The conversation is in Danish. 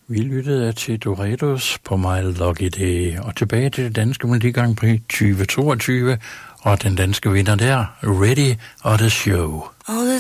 Vi lyttede til Doredos på My Lucky Day, og tilbage til det danske Melodi Grand Prix 2022, og den danske vinder der, Ready og The Show. All the